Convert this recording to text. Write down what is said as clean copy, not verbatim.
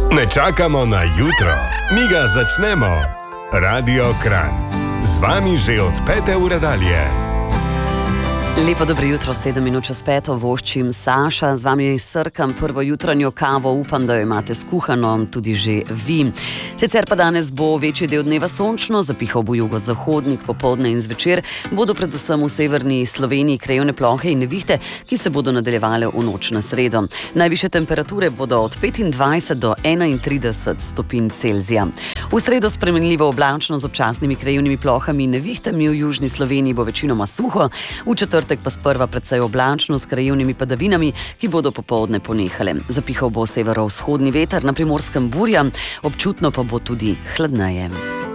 Ne čakamo na jutro, mi ga začnemo. Radio Kranj. Z vami že od 5. ure dalje. Lepo dobro jutro, 7 minut čez 5, voščim Saša, z vami srkam prvo jutranjo kavo, upam, da jo imate skuhano, tudi že vi. Sicer pa danes bo večji del dneva sončno, zapihal bo jugozahodnik, popoldne in zvečer bodo predvsem v severni Sloveniji krajevne plohe in nevihte, ki se bodo nadaljevale v noč na sredo. Najvišje temperature bodo od 25 do 31 stopinj Celzija. V sredo spremenljivo oblačno z občasnimi krajevnimi plohami in nevihtami, v južni Sloveniji bo večinoma suho, v četrtek pa sprva precej oblačno s krajevnimi padavinami, ki bodo popoldne ponehale. Zapihal bo severovzhodni veter, na Primorskem burja, občutno pa bo tudi hladneje.